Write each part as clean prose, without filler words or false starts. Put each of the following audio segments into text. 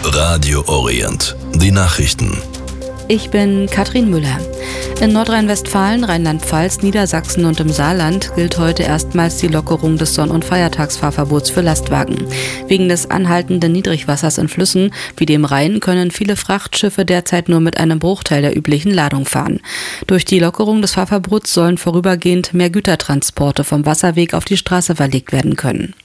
Radio Orient. Die Nachrichten. Ich bin Katrin Müller. In Nordrhein-Westfalen, Rheinland-Pfalz, Niedersachsen und im Saarland gilt heute erstmals die Lockerung des Sonn- und Feiertagsfahrverbots für Lastwagen. Wegen des anhaltenden Niedrigwassers in Flüssen wie dem Rhein können viele Frachtschiffe derzeit nur mit einem Bruchteil der üblichen Ladung fahren. Durch die Lockerung des Fahrverbots sollen vorübergehend mehr Gütertransporte vom Wasserweg auf die Straße verlegt werden können.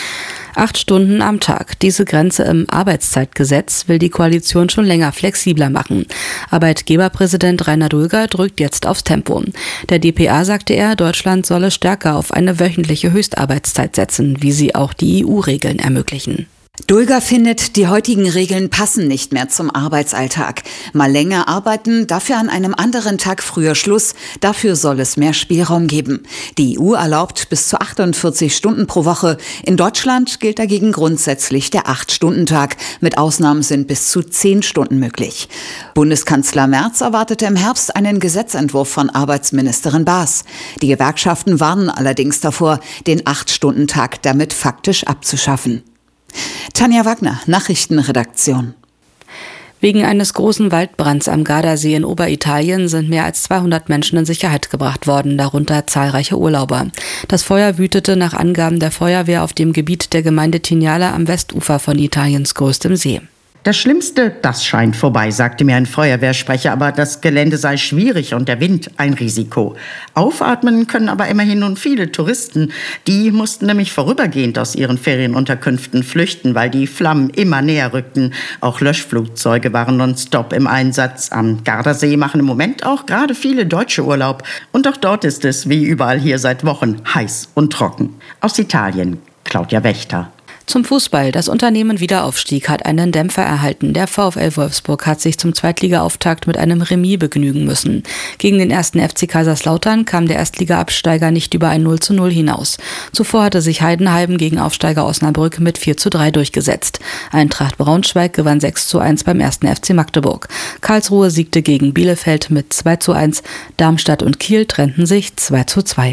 8 Stunden am Tag. Diese Grenze im Arbeitszeitgesetz will die Koalition schon länger flexibler machen. Arbeitgeberpräsident Rainer Dulger drückt jetzt aufs Tempo. Der dpa sagte er, Deutschland solle stärker auf eine wöchentliche Höchstarbeitszeit setzen, wie sie auch die EU-Regeln ermöglichen. Dulger findet, die heutigen Regeln passen nicht mehr zum Arbeitsalltag. Mal länger arbeiten, dafür an einem anderen Tag früher Schluss. Dafür soll es mehr Spielraum geben. Die EU erlaubt bis zu 48 Stunden pro Woche. In Deutschland gilt dagegen grundsätzlich der 8-Stunden-Tag. Mit Ausnahmen sind bis zu 10 Stunden möglich. Bundeskanzler Merz erwartete im Herbst einen Gesetzentwurf von Arbeitsministerin Baas. Die Gewerkschaften warnen allerdings davor, den 8-Stunden-Tag damit faktisch abzuschaffen. Tanja Wagner, Nachrichtenredaktion. Wegen eines großen Waldbrands am Gardasee in Oberitalien sind mehr als 200 Menschen in Sicherheit gebracht worden, darunter zahlreiche Urlauber. Das Feuer wütete nach Angaben der Feuerwehr auf dem Gebiet der Gemeinde Tignala am Westufer von Italiens größtem See. Das Schlimmste, das scheint vorbei, sagte mir ein Feuerwehrsprecher, aber das Gelände sei schwierig und der Wind ein Risiko. Aufatmen können aber immerhin nun viele Touristen. Die mussten nämlich vorübergehend aus ihren Ferienunterkünften flüchten, weil die Flammen immer näher rückten. Auch Löschflugzeuge waren nonstop im Einsatz. Am Gardasee machen im Moment auch gerade viele Deutsche Urlaub. Und auch dort ist es, wie überall hier seit Wochen, heiß und trocken. Aus Italien, Claudia Wächter. Zum Fußball. Das Unternehmen Wiederaufstieg hat einen Dämpfer erhalten. Der VfL Wolfsburg hat sich zum Zweitliga-Auftakt mit einem Remis begnügen müssen. Gegen den 1. FC Kaiserslautern kam der Erstliga-Absteiger nicht über ein 0:0 hinaus. Zuvor hatte sich Heidenheim gegen Aufsteiger Osnabrück mit 4:3 durchgesetzt. Eintracht Braunschweig gewann 6:1 beim 1. FC Magdeburg. Karlsruhe siegte gegen Bielefeld mit 2:1. Darmstadt und Kiel trennten sich 2:2.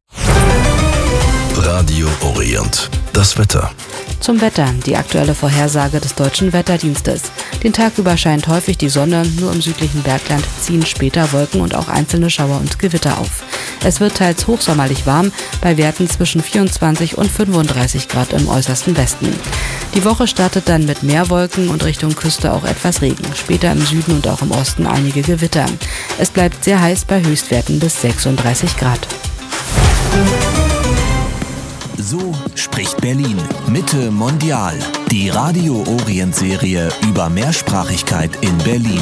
Radio Orient. Das Wetter. Zum Wetter, die aktuelle Vorhersage des Deutschen Wetterdienstes. Den Tag über scheint häufig die Sonne, nur im südlichen Bergland ziehen später Wolken und auch einzelne Schauer und Gewitter auf. Es wird teils hochsommerlich warm, bei Werten zwischen 24 und 35 Grad im äußersten Westen. Die Woche startet dann mit mehr Wolken und Richtung Küste auch etwas Regen. Später im Süden und auch im Osten einige Gewitter. Es bleibt sehr heiß bei Höchstwerten bis 36 Grad. So spricht Berlin. Mitte Mondial. Die Radio Orient Serie über Mehrsprachigkeit in Berlin.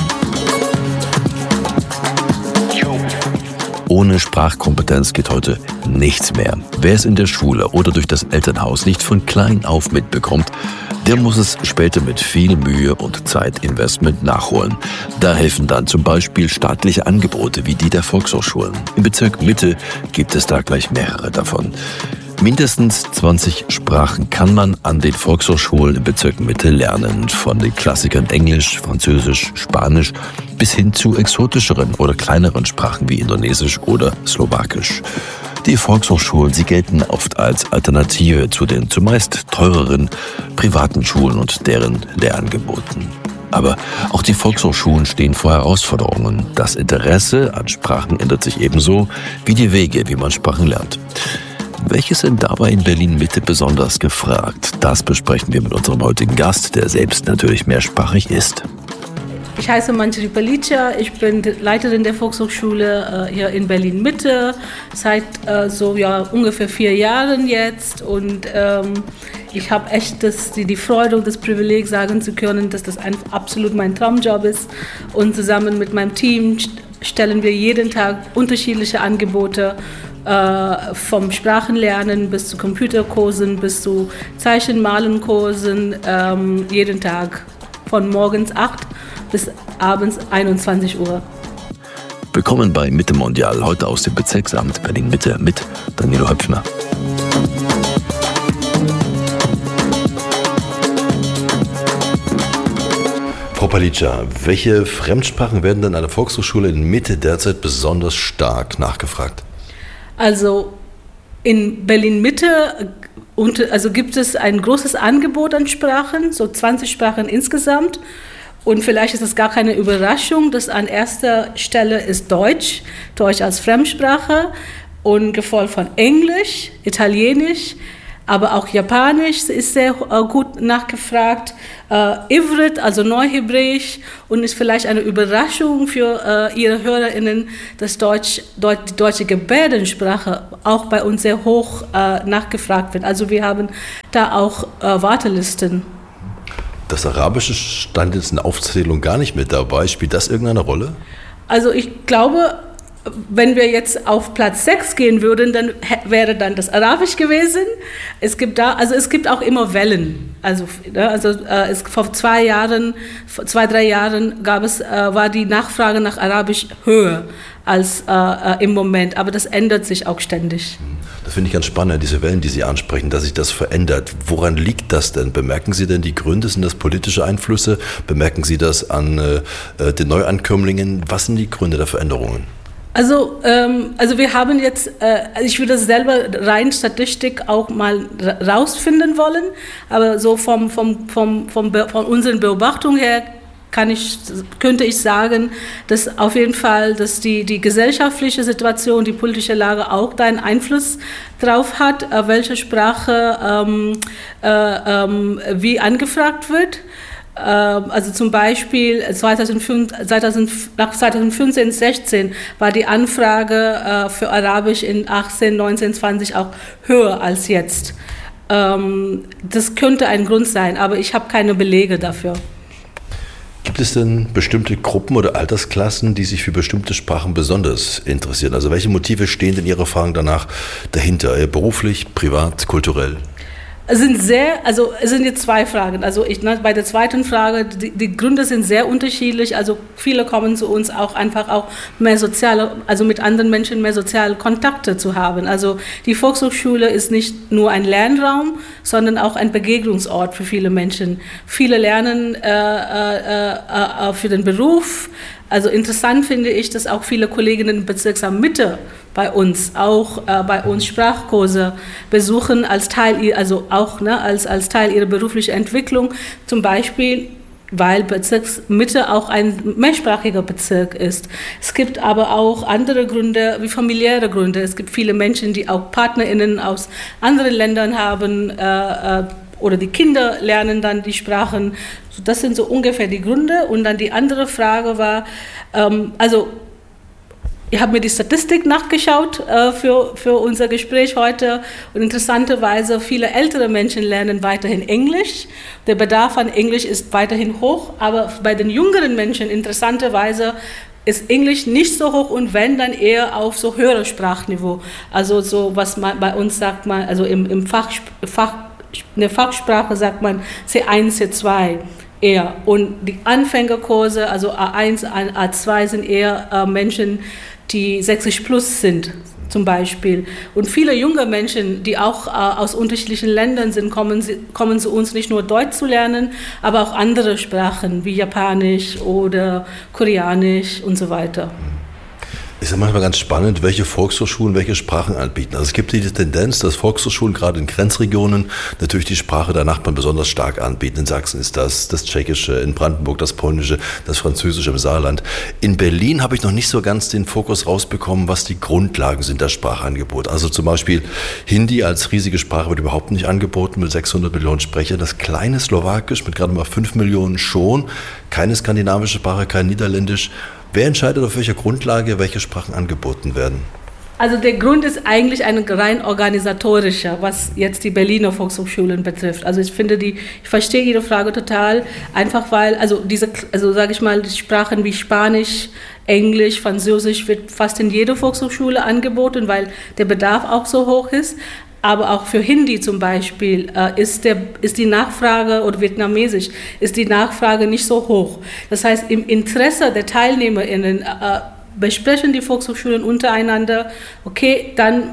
Ohne Sprachkompetenz geht heute nichts mehr. Wer es in der Schule oder durch das Elternhaus nicht von klein auf mitbekommt, der muss es später mit viel Mühe und Zeitinvestment nachholen. Da helfen dann zum Beispiel staatliche Angebote wie die der Volkshochschulen. Im Bezirk Mitte gibt es da gleich mehrere davon. Mindestens 20 Sprachen kann man an den Volkshochschulen im Bezirk Mitte lernen. Von den Klassikern Englisch, Französisch, Spanisch bis hin zu exotischeren oder kleineren Sprachen wie Indonesisch oder Slowakisch. Die Volkshochschulen, sie gelten oft als Alternative zu den zumeist teureren privaten Schulen und deren Lehrangeboten. Aber auch die Volkshochschulen stehen vor Herausforderungen. Das Interesse an Sprachen ändert sich ebenso wie die Wege, wie man Sprachen lernt. Welche sind dabei in Berlin-Mitte besonders gefragt? Das besprechen wir mit unserem heutigen Gast, der selbst natürlich mehrsprachig ist. Ich heiße Manjari Palicha, ich bin Leiterin der Volkshochschule hier in Berlin-Mitte seit ungefähr 4 Jahren jetzt und ich habe echt die Freude und das Privileg sagen zu können, dass das absolut mein Traumjob ist und zusammen mit meinem Team stellen wir jeden Tag unterschiedliche Angebote vom Sprachenlernen bis zu Computerkursen, bis zu Zeichenmalenkursen, jeden Tag von morgens 8 bis abends 21 Uhr. Willkommen bei Mitte Mondial, heute aus dem Bezirksamt Berlin-Mitte mit Danilo Höpfner. Frau Palicha, welche Fremdsprachen werden denn an der Volkshochschule in Mitte derzeit besonders stark nachgefragt? Also In Berlin-Mitte also gibt es ein großes Angebot an Sprachen, so 20 Sprachen insgesamt. Und vielleicht ist es gar keine Überraschung, dass an erster Stelle ist Deutsch als Fremdsprache und gefolgt von Englisch, Italienisch, aber auch Japanisch ist sehr gut nachgefragt. Ivrit, also Neuhebräisch, und ist vielleicht eine Überraschung für Ihre HörerInnen, dass die deutsche Gebärdensprache auch bei uns sehr hoch nachgefragt wird. Also wir haben da auch Wartelisten. Das Arabische stand jetzt in der Aufzählung gar nicht mit dabei. Spielt das irgendeine Rolle? Also ich glaube, wenn wir jetzt auf Platz 6 gehen würden, dann wäre dann das Arabisch gewesen. Es gibt auch immer Wellen. Vor 2-3 Jahren war die Nachfrage nach Arabisch höher als im Moment. Aber das ändert sich auch ständig. Das finde ich ganz spannend, diese Wellen, die Sie ansprechen, dass sich das verändert. Woran liegt das denn? Bemerken Sie denn die Gründe? Sind das politische Einflüsse? Bemerken Sie das an den Neuankömmlingen? Was sind die Gründe der Veränderungen? Also wir haben jetzt, ich würde selber rein Statistik auch mal rausfinden wollen, aber so von unseren Beobachtungen her könnte ich sagen, dass auf jeden Fall, dass die gesellschaftliche Situation, die politische Lage auch da einen Einfluss drauf hat, welche Sprache wie angefragt wird. Also zum Beispiel 2015, 16 war die Anfrage für Arabisch in 18, 19, 20 auch höher als jetzt. Das könnte ein Grund sein, aber ich habe keine Belege dafür. Gibt es denn bestimmte Gruppen oder Altersklassen, die sich für bestimmte Sprachen besonders interessieren? Also welche Motive stehen denn Ihrer Erfahrung danach dahinter? Beruflich, privat, kulturell? Es sind jetzt 2 Fragen. Bei der zweiten Frage, die Gründe sind sehr unterschiedlich. Also viele kommen zu uns auch einfach auch mehr mit anderen Menschen mehr soziale Kontakte zu haben. Also die Volkshochschule ist nicht nur ein Lernraum, sondern auch ein Begegnungsort für viele Menschen. Viele lernen für den Beruf. Also interessant finde ich, dass auch viele Kolleginnen im Bezirksamt Mitte bei uns Sprachkurse besuchen als Teil, als Teil ihrer beruflichen Entwicklung, zum Beispiel, weil Bezirksmitte auch ein mehrsprachiger Bezirk ist. Es gibt aber auch andere Gründe, wie familiäre Gründe. Es gibt viele Menschen, die auch PartnerInnen aus anderen Ländern haben, oder die Kinder lernen dann die Sprachen. Das sind so ungefähr die Gründe. Und dann die andere Frage war, ich habe mir die Statistik nachgeschaut für unser Gespräch heute, und interessanterweise viele ältere Menschen lernen weiterhin Englisch. Der Bedarf an Englisch ist weiterhin hoch, aber bei den jüngeren Menschen interessanterweise ist Englisch nicht so hoch, und wenn, dann eher auf so höheres Sprachniveau. Also so, was man bei uns sagt, in der Fachsprache sagt man C1, C2 eher. Und die Anfängerkurse, also A1, A2, sind eher Menschen, die 60 plus sind, zum Beispiel. Und viele junge Menschen, die auch aus unterschiedlichen Ländern sind, kommen zu uns nicht nur Deutsch zu lernen, aber auch andere Sprachen wie Japanisch oder Koreanisch und so weiter. Ist ja manchmal ganz spannend, welche Volkshochschulen welche Sprachen anbieten. Also es gibt die Tendenz, dass Volkshochschulen gerade in Grenzregionen natürlich die Sprache der Nachbarn besonders stark anbieten. In Sachsen ist das Tschechische, in Brandenburg das Polnische, das Französische im Saarland. In Berlin habe ich noch nicht so ganz den Fokus rausbekommen, was die Grundlagen sind der Sprachangebot. Also zum Beispiel Hindi als riesige Sprache wird überhaupt nicht angeboten mit 600 Millionen Sprechern. Das kleine Slowakisch mit gerade mal 5 Millionen schon. Keine skandinavische Sprache, kein Niederländisch. Wer entscheidet, auf welcher Grundlage welche Sprachen angeboten werden? Also der Grund ist eigentlich ein rein organisatorischer, was jetzt die Berliner Volkshochschulen betrifft. Also ich verstehe Ihre Frage total, einfach weil, sage ich mal, die Sprachen wie Spanisch, Englisch, Französisch wird fast in jeder Volkshochschule angeboten, weil der Bedarf auch so hoch ist. Aber auch für Hindi zum Beispiel ist die Nachfrage, oder Vietnamesisch, ist die Nachfrage nicht so hoch. Das heißt, im Interesse der TeilnehmerInnen besprechen die Volkshochschulen untereinander, okay,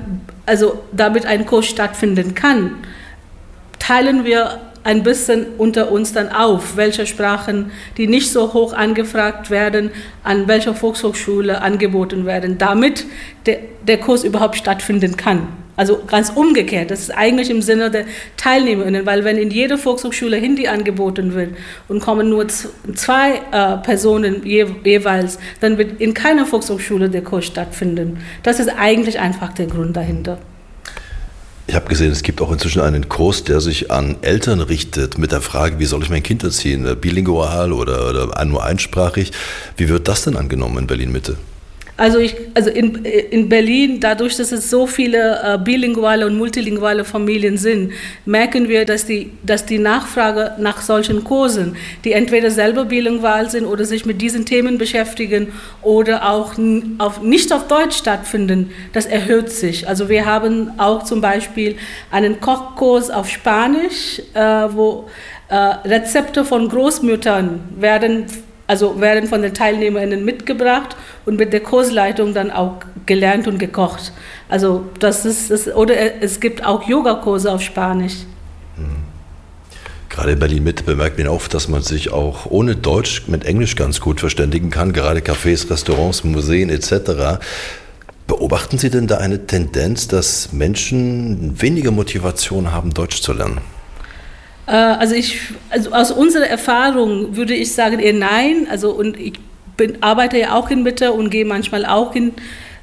damit ein Kurs stattfinden kann, teilen wir ein bisschen unter uns dann auf, welche Sprachen, die nicht so hoch angefragt werden, an welcher Volkshochschule angeboten werden, damit der Kurs überhaupt stattfinden kann. Also ganz umgekehrt, das ist eigentlich im Sinne der TeilnehmerInnen, weil wenn in jeder Volkshochschule Hindi angeboten wird und kommen nur 2 Personen jeweils, dann wird in keiner Volkshochschule der Kurs stattfinden. Das ist eigentlich einfach der Grund dahinter. Ich habe gesehen, es gibt auch inzwischen einen Kurs, der sich an Eltern richtet mit der Frage, wie soll ich mein Kind erziehen, bilingual oder nur einsprachig. Wie wird das denn angenommen in Berlin-Mitte? Also in Berlin, dadurch, dass es so viele bilinguale und multilinguale Familien sind, merken wir, dass die Nachfrage nach solchen Kursen, die entweder selber bilingual sind oder sich mit diesen Themen beschäftigen oder auch nicht auf Deutsch stattfinden, das erhöht sich. Also wir haben auch zum Beispiel einen Kochkurs auf Spanisch, wo Rezepte von Großmüttern werden von den TeilnehmerInnen mitgebracht und mit der Kursleitung dann auch gelernt und gekocht. Also oder es gibt auch Yogakurse auf Spanisch. Gerade in Berlin-Mitte bemerkt man oft, dass man sich auch ohne Deutsch mit Englisch ganz gut verständigen kann, gerade Cafés, Restaurants, Museen etc. Beobachten Sie denn da eine Tendenz, dass Menschen weniger Motivation haben, Deutsch zu lernen? Also aus unserer Erfahrung würde ich sagen eher nein. Und ich arbeite ja auch in Mitte und gehe manchmal auch in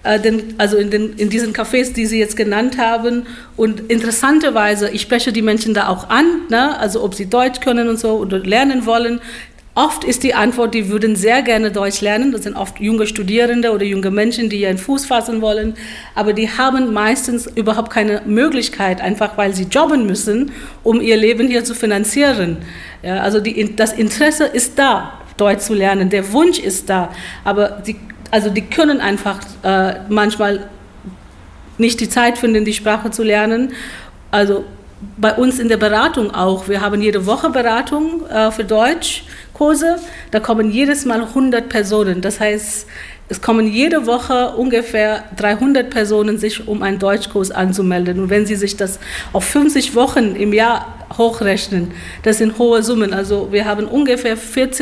diesen Cafés, die Sie jetzt genannt haben. Und interessanterweise, ich spreche die Menschen da auch an, ne? Also ob sie Deutsch können und so oder lernen wollen. Oft ist die Antwort, die würden sehr gerne Deutsch lernen. Das sind oft junge Studierende oder junge Menschen, die ihren Fuß fassen wollen. Aber die haben meistens überhaupt keine Möglichkeit, einfach weil sie jobben müssen, um ihr Leben hier zu finanzieren. Ja, also das Interesse ist da, Deutsch zu lernen. Der Wunsch ist da. Aber die können einfach manchmal nicht die Zeit finden, die Sprache zu lernen. Also bei uns in der Beratung auch. Wir haben jede Woche Beratung für Deutschkurse. Da kommen jedes Mal 100 Personen. Das heißt, es kommen jede Woche ungefähr 300 Personen, sich um einen Deutschkurs anzumelden. Und wenn Sie sich das auf 50 Wochen im Jahr hochrechnen, das sind hohe Summen. Also wir haben ungefähr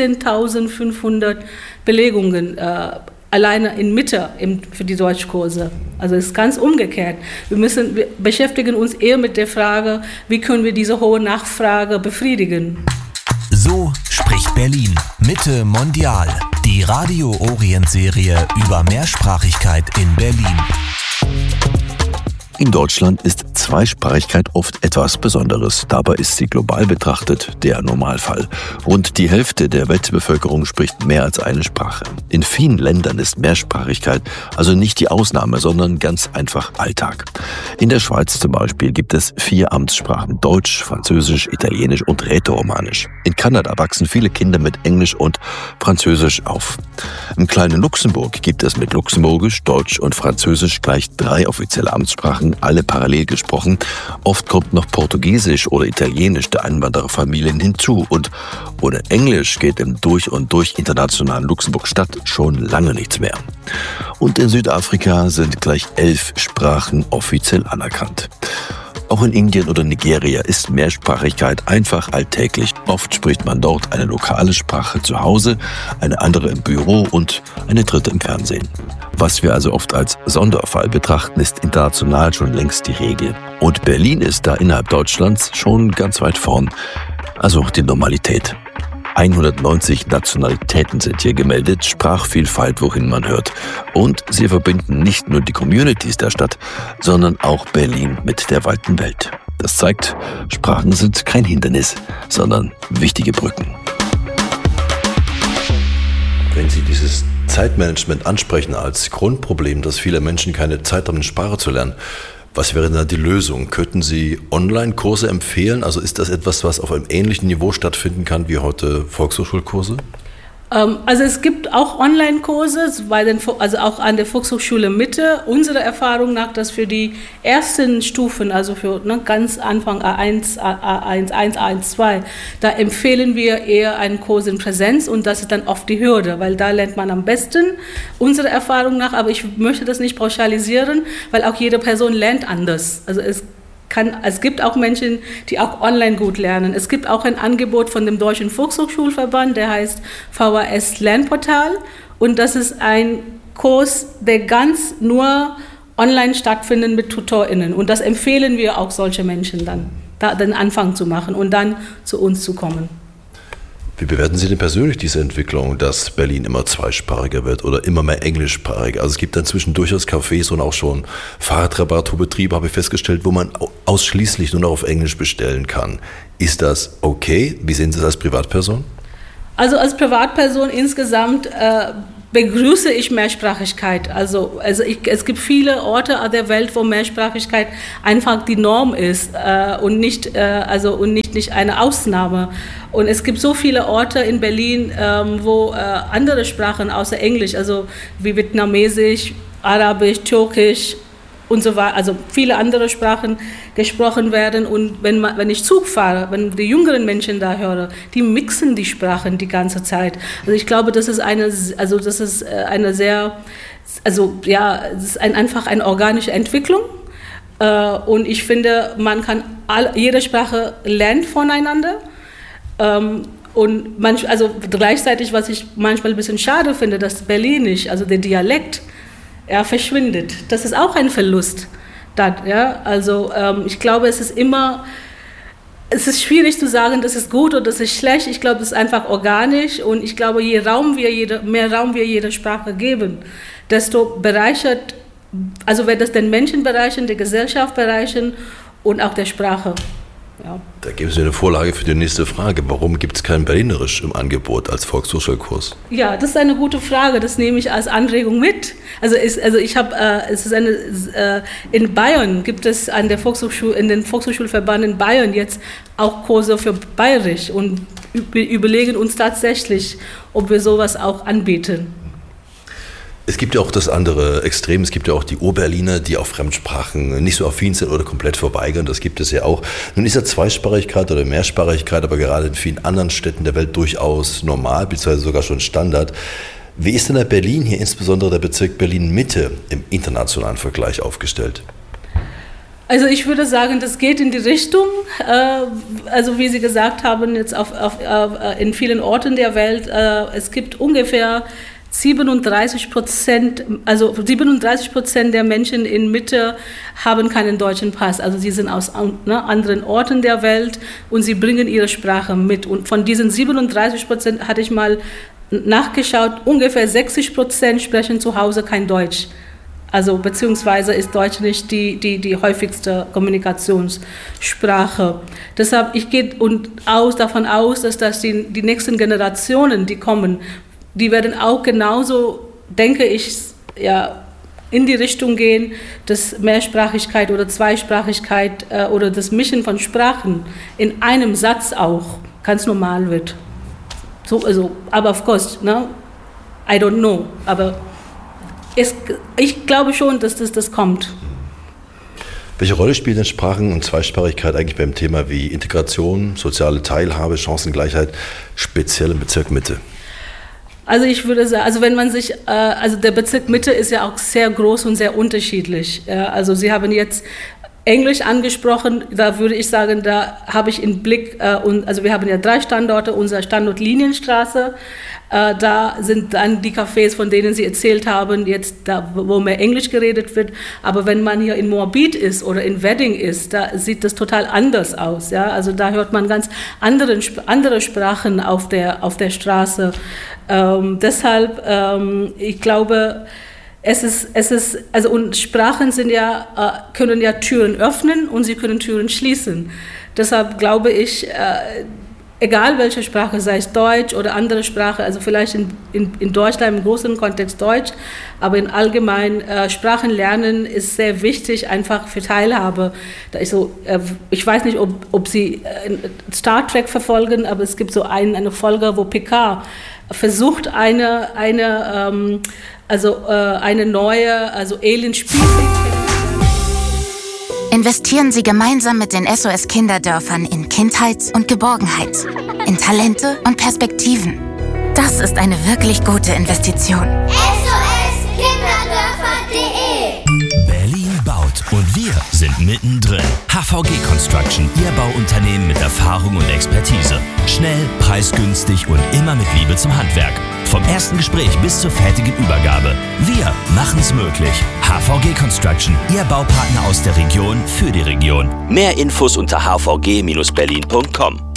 14.500 Belegungen alleine in Mitte für die Deutschkurse. Also es ist ganz umgekehrt. Wir beschäftigen uns eher mit der Frage, wie können wir diese hohe Nachfrage befriedigen. So spricht Berlin. Mitte Mondial. Die Radio Orient-Serie über Mehrsprachigkeit in Berlin. In Deutschland ist Zweisprachigkeit oft etwas Besonderes. Dabei ist sie global betrachtet der Normalfall. Rund die Hälfte der Weltbevölkerung spricht mehr als eine Sprache. In vielen Ländern ist Mehrsprachigkeit also nicht die Ausnahme, sondern ganz einfach Alltag. In der Schweiz zum Beispiel gibt es 4 Amtssprachen: Deutsch, Französisch, Italienisch und Rätoromanisch. In Kanada wachsen viele Kinder mit Englisch und Französisch auf. Im kleinen Luxemburg gibt es mit Luxemburgisch, Deutsch und Französisch gleich 3 offizielle Amtssprachen, alle parallel gesprochen. Oft kommt noch Portugiesisch oder Italienisch der Einwandererfamilien hinzu. Und ohne Englisch geht im durch und durch internationalen Luxemburg-Stadt schon lange nichts mehr. Und in Südafrika sind gleich 11 Sprachen offiziell anerkannt. Auch in Indien oder Nigeria ist Mehrsprachigkeit einfach alltäglich. Oft spricht man dort eine lokale Sprache zu Hause, eine andere im Büro und eine dritte im Fernsehen. Was wir also oft als Sonderfall betrachten, ist international schon längst die Regel. Und Berlin ist da innerhalb Deutschlands schon ganz weit vorn. Also die Normalität. 190 Nationalitäten sind hier gemeldet, Sprachvielfalt, wohin man hört. Und sie verbinden nicht nur die Communities der Stadt, sondern auch Berlin mit der weiten Welt. Das zeigt, Sprachen sind kein Hindernis, sondern wichtige Brücken. Wenn Sie dieses Zeitmanagement ansprechen als Grundproblem, dass viele Menschen keine Zeit haben, eine Sprache zu lernen, was wäre da die Lösung? Könnten Sie Online-Kurse empfehlen? Also ist das etwas, was auf einem ähnlichen Niveau stattfinden kann wie heute Volkshochschulkurse? Also es gibt auch Online-Kurse, also auch an der Volkshochschule Mitte. Unserer Erfahrung nach, dass für die ersten Stufen, also für ganz Anfang A1, A1, A1, 2, da empfehlen wir eher einen Kurs in Präsenz und das ist dann oft die Hürde, weil da lernt man am besten, unserer Erfahrung nach. Aber ich möchte das nicht pauschalisieren, weil auch jede Person lernt anders. Also es gibt auch Menschen, die auch online gut lernen. Es gibt auch ein Angebot von dem Deutschen Volkshochschulverband, der heißt VHS Lernportal. Und das ist ein Kurs, der ganz nur online stattfinden mit TutorInnen. Und das empfehlen wir auch solche Menschen dann, da den Anfang zu machen und dann zu uns zu kommen. Wie bewerten Sie denn persönlich diese Entwicklung, dass Berlin immer zweisprachiger wird oder immer mehr englischsprachiger? Also es gibt inzwischen durchaus Cafés und auch schon Fahrradreparaturbetriebe, habe ich festgestellt, wo man ausschließlich nur noch auf Englisch bestellen kann. Ist das okay? Wie sehen Sie das als Privatperson? Also als Privatperson insgesamt begrüße ich Mehrsprachigkeit. Es gibt viele Orte der Welt, wo Mehrsprachigkeit einfach die Norm ist und nicht eine Ausnahme. Und es gibt so viele Orte in Berlin, wo andere Sprachen außer Englisch, also wie Vietnamesisch, Arabisch, Türkisch und so weiter, also viele andere Sprachen gesprochen werden. Und wenn ich Zug fahre, wenn die jüngeren Menschen da höre, die mixen die Sprachen die ganze Zeit. Also ich glaube, das ist einfach eine organische Entwicklung. Und ich finde, man kann jede Sprache lernt voneinander. Und gleichzeitig, was ich manchmal ein bisschen schade finde, dass Berlinisch, also der Dialekt, verschwindet. Das ist auch ein Verlust. Ich glaube, es ist schwierig zu sagen, das ist gut oder das ist schlecht. Ich glaube, es ist einfach organisch und ich glaube, je mehr Raum wir jeder Sprache geben, desto bereichert, also wird das den Menschen bereichern, die Gesellschaft bereichern und auch der Sprache. Ja. Da geben Sie eine Vorlage für die nächste Frage. Warum gibt es kein Berlinerisch im Angebot als Volkshochschulkurs? Ja, das ist eine gute Frage. Das nehme ich als Anregung mit. In Bayern gibt es in den Volkshochschulverband in Bayern jetzt auch Kurse für Bayerisch und wir überlegen uns tatsächlich, ob wir sowas auch anbieten. Es gibt ja auch das andere Extrem, es gibt ja auch die Urberliner, die auf Fremdsprachen nicht so affin sind oder komplett verweigern, das gibt es ja auch. Nun ist ja Zweisprachigkeit oder Mehrsprachigkeit aber gerade in vielen anderen Städten der Welt durchaus normal, beziehungsweise sogar schon Standard. Wie ist denn der Berlin, hier insbesondere der Bezirk Berlin-Mitte, im internationalen Vergleich aufgestellt? Also ich würde sagen, das geht in die Richtung, also wie Sie gesagt haben, jetzt in vielen Orten der Welt, es gibt ungefähr 37% der Menschen in Mitte haben keinen deutschen Pass. Also sie sind aus anderen Orten der Welt und sie bringen ihre Sprache mit. Und von diesen 37% hatte ich mal nachgeschaut, ungefähr 60% sprechen zu Hause kein Deutsch. Also beziehungsweise ist Deutsch nicht die häufigste Kommunikationssprache. Deshalb, ich gehe davon aus, dass die nächsten Generationen, die kommen, die werden auch genauso, denke ich, ja, in die Richtung gehen, dass Mehrsprachigkeit oder Zweisprachigkeit oder das Mischen von Sprachen in einem Satz auch ganz normal wird. Aber of course, I don't know. Aber ich glaube schon, dass das kommt. Welche Rolle spielen denn Sprachen und Zweisprachigkeit eigentlich beim Thema wie Integration, soziale Teilhabe, Chancengleichheit, speziell im Bezirk Mitte? Also ich würde sagen, wenn man sich, der Bezirk Mitte ist ja auch sehr groß und sehr unterschiedlich. Ja, also Sie haben jetzt Englisch angesprochen, da würde ich sagen, da habe ich im Blick, also wir haben ja 3 Standorte, unser Standort Linienstraße, da sind dann die Cafés, von denen Sie erzählt haben, jetzt da, wo mehr Englisch geredet wird, aber wenn man hier in Moabit ist oder in Wedding ist, da sieht das total anders aus, ja, also da hört man ganz andere Sprachen auf der Straße, deshalb, ich glaube, und Sprachen können ja Türen öffnen und sie können Türen schließen. Deshalb glaube ich, egal welche Sprache, sei es Deutsch oder andere Sprache, also vielleicht in Deutschland im großen Kontext Deutsch, aber in allgemein Sprachen lernen ist sehr wichtig, einfach für Teilhabe. Da ist so, ich weiß nicht, ob Sie Star Trek verfolgen, aber es gibt so eine Folge, wo Picard versucht, eine neue, Alien-Spezies. Investieren Sie gemeinsam mit den SOS-Kinderdörfern in Kindheit und Geborgenheit, in Talente und Perspektiven. Das ist eine wirklich gute Investition. SOS-Kinderdörfer.de Berlin baut und wir sind mittendrin. HVG Construction, Ihr Bauunternehmen mit Erfahrung und Expertise. Schnell, preisgünstig und immer mit Liebe zum Handwerk. Vom ersten Gespräch bis zur fertigen Übergabe. Wir machen es möglich. HVG Construction, Ihr Baupartner aus der Region für die Region. Mehr Infos unter hvg-berlin.com.